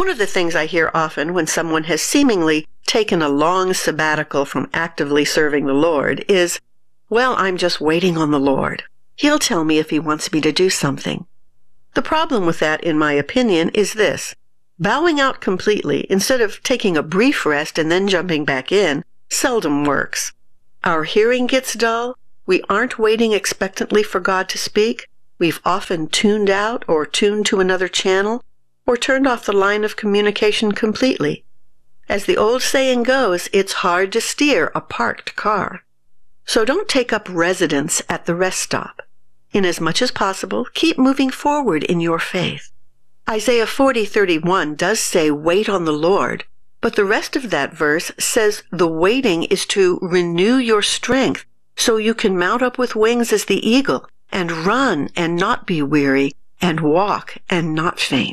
One of the things I hear often when someone has seemingly taken a long sabbatical from actively serving the Lord is, "Well, I'm just waiting on the Lord. He'll tell me if he wants me to do something." The problem with that, in my opinion, is this. Bowing out completely, instead of taking a brief rest and then jumping back in, seldom works. Our hearing gets dull. We aren't waiting expectantly for God to speak. We've often tuned out or tuned to another channel or turned off the line of communication completely. As the old saying goes, it's hard to steer a parked car. So don't take up residence at the rest stop. In as much as possible, keep moving forward in your faith. Isaiah 40:31 does say, "Wait on the Lord," but the rest of that verse says the waiting is to renew your strength so you can mount up with wings as the eagle and run and not be weary and walk and not faint.